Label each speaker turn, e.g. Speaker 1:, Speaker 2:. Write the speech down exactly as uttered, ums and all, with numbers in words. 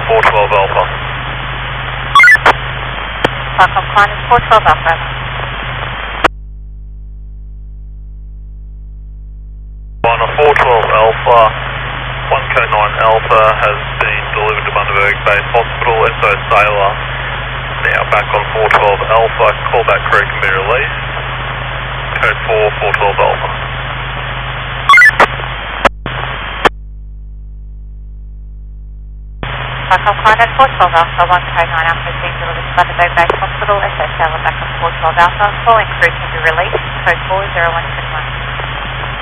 Speaker 1: four twelve Alpha.
Speaker 2: Welcome, climb is four twelve Alpha.
Speaker 1: On a four twelve Alpha, one K nine Alpha has been delivered to Bundaberg Base Hospital, S O Sailor. Now back on four twelve Alpha, callback crew can be released. Code four, four twelve Alpha.
Speaker 2: Welcome, climb is four twelve Alpha, one K nine Alpha has been delivered to Bundaberg Base Hospital, S O Sailor back on four twelve Alpha. Following crew can be released. Code four zero one seven one.